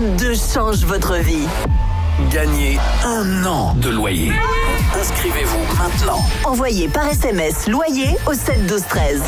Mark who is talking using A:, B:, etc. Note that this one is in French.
A: 102 change votre vie.
B: Gagnez 1 an de loyer. Inscrivez-vous maintenant.
A: Envoyez par SMS loyer au 7 12 13.